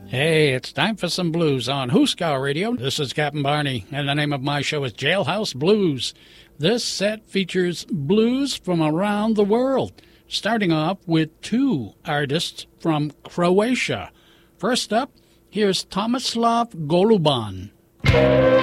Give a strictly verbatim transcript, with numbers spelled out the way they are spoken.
Hey, it's time for some blues on Huskar Radio. This is Captain Barney, and the name of my show is Jailhouse Blues. This set features blues from around the world, starting off with two artists from Croatia. First up, here's Tomislav Goluban.